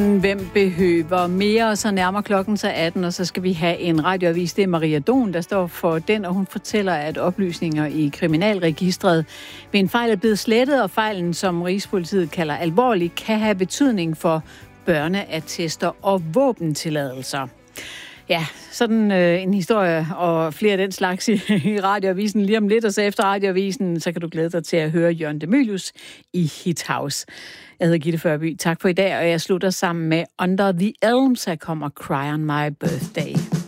Hvem behøver mere, så nærmer klokken sig 18, og så skal vi have en radioavis. Det er Maria Don, der står for den, og hun fortæller, at oplysninger i kriminalregistret ved en fejl er blevet slettet, og fejlen, som Rigspolitiet kalder alvorlig, kan have betydning for børneattester og våbentilladelser. Ja, sådan en historie og flere af den slags i radioavisen lige om lidt, og så efter radioavisen, så kan du glæde dig til at høre Jørgen de Mylius i Hit House. Jeg hedder Gitte Førby. Tak for i dag, og jeg slutter sammen med Under the Elms. Her kommer Cry on My Birthday.